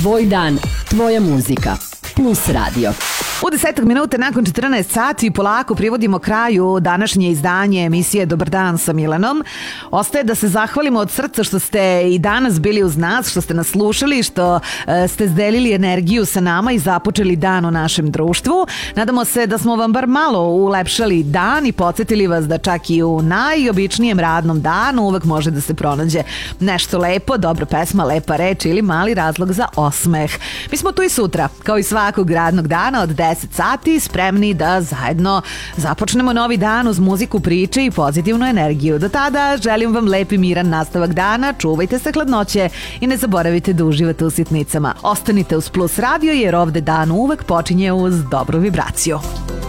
Tvoj dan, tvoja muzika. Plus Radio. U 10 minuta nakon 14 sati polako privodimo kraju današnje izdanje emisije Dobar dan sa Milanom. Ostaje da se zahvalimo od srca što ste i danas bili uz nas, što ste nas slušali, što ste zdelili energiju sa nama i započeli dan u našem društvu. Nadamo se da smo vam bar malo ulepšali dan i podsjetili vas da čak i u najobičnijem radnom danu uvek može da se pronađe nešto lepo, dobra pesma, lepa reč ili mali razlog za osmeh. Mi smo tu i sutra, kao i svakog radnog dana od 10 sati, spremni da zajedno započnemo novi dan uz muziku, priče i pozitivnu energiju. Do tada želim vam lep i miran nastavak dana, čuvajte se hladnoće i ne zaboravite da uživate u sitnicama. Ostanite uz Plus Radio jer ovde dan uvek počinje uz dobru vibraciju.